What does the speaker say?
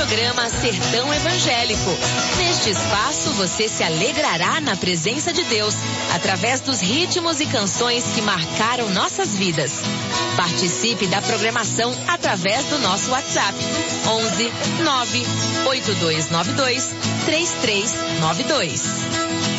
programa Sertão Evangélico. Neste espaço você se alegrará na presença de Deus, através dos ritmos e canções que marcaram nossas vidas. Participe da programação através do nosso WhatsApp 11 9 8292 3392.